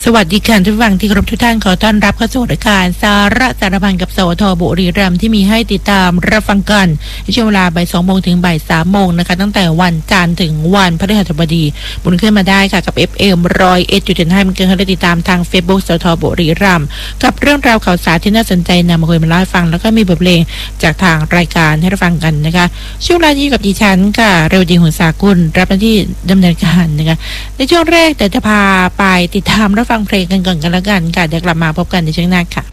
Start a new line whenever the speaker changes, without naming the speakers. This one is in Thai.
สวัสดีค่ะทุกฝั่งที่เคารพทุกท่านขอต้อนรับเข้าสู่รายการสาระสารพันกับสวทบุรีรัมย์ที่มีให้ติดตามรับฟังกันในช่วงเวลาบ่าย2 โมงถึงบ่าย3 โมงนะคะตั้งแต่วันจันทร์ถึงวันพฤหัสบดีบุญขึ้นมาได้ค่ะกับ FM 101.5มันเกินให้ติดตามทาง Facebook สวทบุรีรัมย์กับเรื่องราวข่าวสารที่น่าสนใจนำมาคุยมาเล่าให้ฟังแล้วก็มีบทเพลงจากทางรายการให้รับฟังกันนะคะช่วงเวลานี้กับดิฉันค่ะเรวดีหุ่นสากุลรับหน้าที่ดำเนินการนะคะในช่วงแรกแต่จะพาไปติดตามรับฟังเพลงกันก่อนกันแล้วกันค่ะเดี๋ยวกลับมาพบกันในช่วงหน้าค่ะ